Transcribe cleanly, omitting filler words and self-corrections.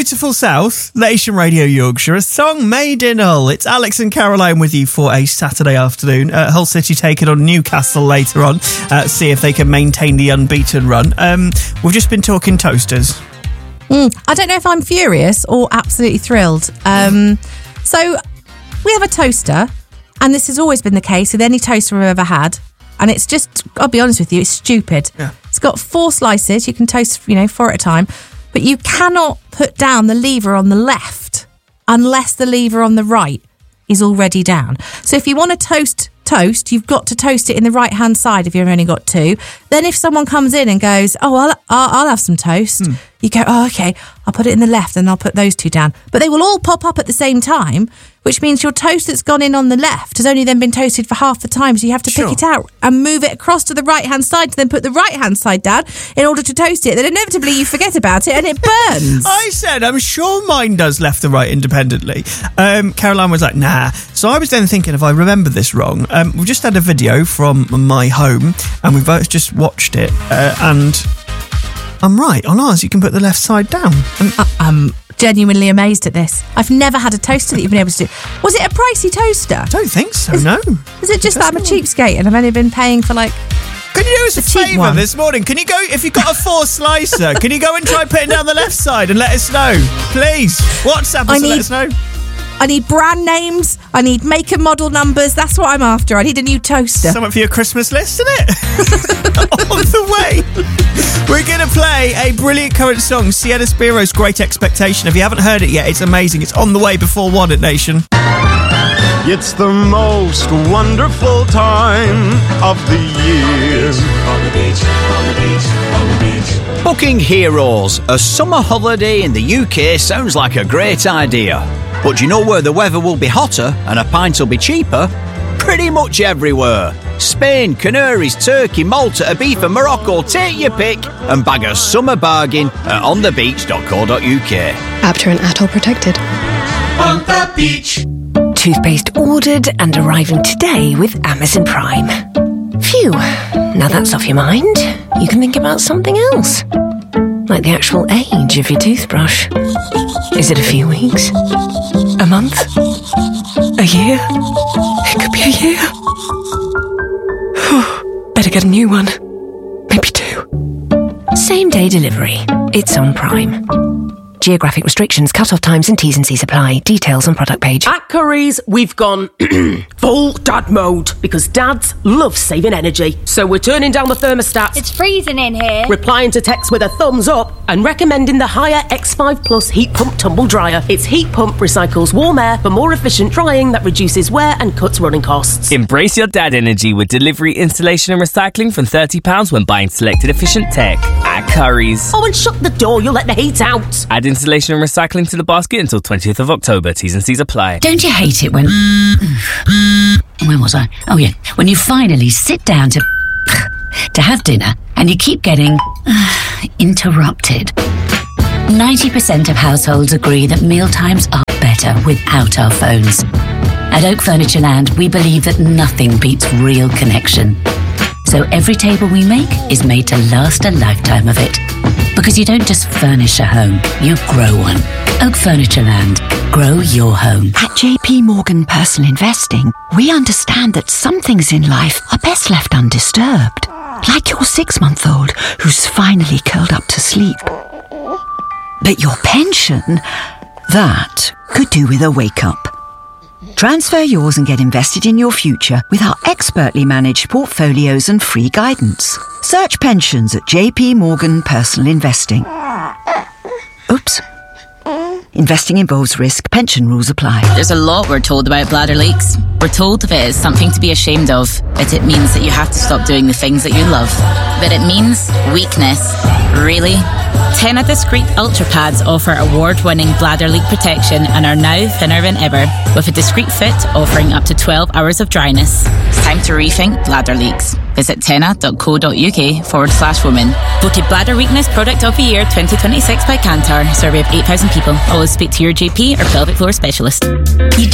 beautiful South, Nation Radio Yorkshire, a song made in Hull. It's Alex and Caroline with you for a Saturday afternoon. Hull City take it on Newcastle later on, see if they can maintain the unbeaten run. We've just been talking toasters. I don't know if I'm furious or absolutely thrilled. So we have a toaster, and this has always been the case with any toaster we've ever had. And it's just, I'll be honest with you, it's stupid. Yeah. It's got 4 slices. You can toast, 4 at a time. But you cannot put down the lever on the left unless the lever on the right is already down. So if you want to toast, you've got to toast it in the right-hand side if you've only got 2. Then if someone comes in and goes, oh, I'll have some toast, you go, oh, okay, I'll put it in the left and I'll put those 2 down. But they will all pop up at the same time, which means your toast that's gone in on the left has only then been toasted for half the time, so you have to pick it out and move it across to the right-hand side to then put the right-hand side down in order to toast it. Then inevitably you forget about it and it burns. I said, I'm sure mine does left and right independently. Caroline was like, nah. So I was then thinking, if I remember this wrong, we've just had a video from my home and we've both just watched it and I'm right. On ours, you can put the left side down. I'm genuinely amazed at this. I've never had a toaster that you've been able to do. Was it a pricey toaster? I don't think so, no. Is it just that I'm a cheapskate and I've only been paying for like... Can you do us a favour this morning? Can you go, if you've got a 4 slicer, can you go and try putting down the left side and let us know? Please. WhatsApp us and let us know. I need brand names. I need make and model numbers. That's what I'm after. I need a new toaster. Something for your Christmas list, isn't it? On the way. We're going to play a brilliant current song, Sienna Spiro's Great Expectation. If you haven't heard it yet, it's amazing. It's on the way before 1 at Nation. It's the most wonderful time of the year. On the beach, on the beach, on the beach. Booking Heroes, a summer holiday in the UK sounds like a great idea. But do you know where the weather will be hotter and a pint will be cheaper? Pretty much everywhere. Spain, Canaries, Turkey, Malta, Ibiza, Morocco, take your pick and bag a summer bargain at onthebeach.co.uk. After and ATOL protected. On the beach. Toothpaste ordered and arriving today with Amazon Prime. Phew, now that's off your mind. You can think about something else. Like the actual age of your toothbrush. Is it a few weeks? A month? A year? It could be a year. Better get a new one. Maybe 2. Same day delivery. It's on Prime. Geographic restrictions, cut-off times and T's and C's apply. Details on product page. At Currys, we've gone full dad mode because dads love saving energy. So we're turning down the thermostat. It's freezing in here. Replying to texts with a thumbs up and recommending the Haier X5 Plus heat pump tumble dryer. Its heat pump recycles warm air for more efficient drying that reduces wear and cuts running costs. Embrace your dad energy with delivery, installation and recycling from £30 when buying selected efficient tech at Currys. Oh, and shut the door, you'll let the heat out. Add installation and recycling to the basket until 20th of October. T's and C's apply. Don't you hate it when... Where was I? Oh, yeah. When you finally sit down to have dinner and you keep getting interrupted. 90% of households agree that mealtimes are better without our phones. At Oak Furnitureland, we believe that nothing beats real connection. So every table we make is made to last a lifetime of it. Because you don't just furnish a home, you grow one. Oak Furnitureland. Grow your home. At JP Morgan Personal Investing, we understand that some things in life are best left undisturbed. Like your 6-month-old who's finally curled up to sleep. But your pension, that could do with a wake-up. Transfer yours and get invested in your future with our expertly managed portfolios and free guidance. Search pensions at JP Morgan Personal Investing. Oops. Investing involves risk. Pension rules apply. There's a lot we're told about bladder leaks. We're told if it is something to be ashamed of, that it means that you have to stop doing the things that you love. But it means weakness. Really? TENA Discreet Ultra Pads offer award-winning bladder leak protection and are now thinner than ever, with a discreet fit offering up to 12 hours of dryness. It's time to rethink bladder leaks. Visit tena.co.uk/women. Voted Bladder Weakness Product of the Year 2026 by Kantar. Survey of 8,000 people. Always speak to your GP or pelvic floor specialist.